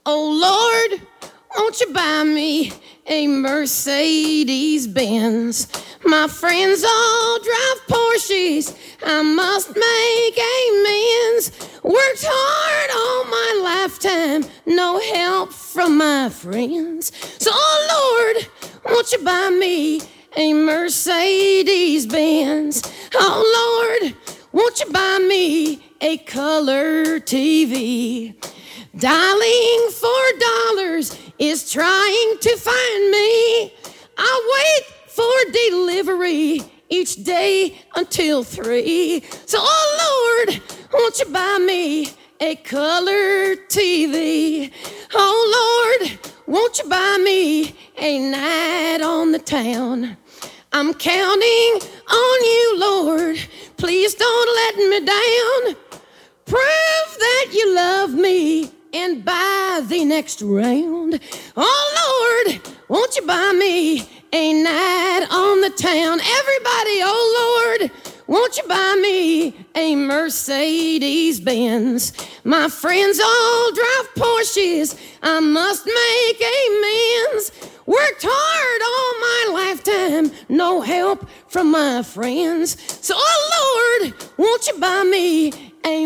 Oh Lord, won't you buy me a Mercedes-Benz? My friends all drive Porsches, I must make amends. Worked hard all my lifetime, no help from my friends. So, oh Lord, won't you buy me a Mercedes-Benz? Oh Lord, won't you buy me a color TV? Dialing $4 is trying to find me. I wait for delivery each day until 3. So, oh Lord, won't you buy me a color TV? Oh Lord, won't you buy me a night on the town? I'm counting on you, Lord. Please don't let me down. Prove that you love me and buy the next round. Oh Lord, won't you buy me a night on the town? Everybody, oh Lord, won't you buy me a Mercedes-Benz? My friends all drive Porsches, I must make amends. Worked hard all my lifetime, no help from my friends. So, oh Lord, won't you buy me a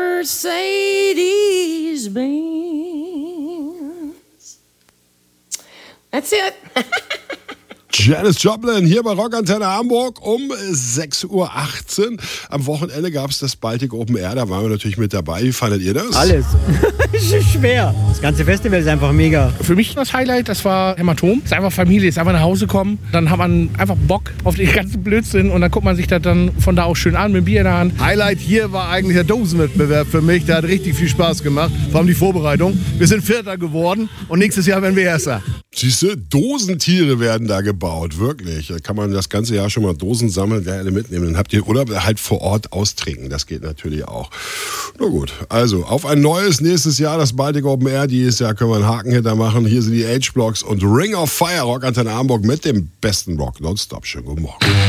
Mercedes-Benz? That's it. Janis Joplin hier bei Rockantenne Hamburg um 6.18 Uhr. Am Wochenende gab es das Baltic Open Air, da waren wir natürlich mit dabei. Wie fandet ihr das? Alles. Es ist schwer. Das ganze Festival ist einfach mega. Für mich das Highlight, das war Hämatom. Es ist einfach Familie, es ist einfach nach Hause kommen. Dann hat man einfach Bock auf den ganzen Blödsinn und dann guckt man sich das dann von da auch schön an mit dem Bier in der Hand. Highlight hier war eigentlich der Dosenwettbewerb für mich. Der hat richtig viel Spaß gemacht. Vor allem die Vorbereitung. Wir sind Vierter geworden und nächstes Jahr werden wir Erster. Siehst du, Dosentiere werden da gebaut, wirklich. Da kann man das ganze Jahr schon mal Dosen sammeln, alle mitnehmen. Dann habt ihr, oder halt vor Ort austrinken, das geht natürlich auch. Na gut, also auf ein neues nächstes Jahr, das Baltic Open Air. Dieses Jahr können wir einen Haken hinter machen. Hier sind die H-Blocks und Ring of Fire, Rockantenne Hamburg mit dem besten Rock nonstop. Schönen guten Morgen.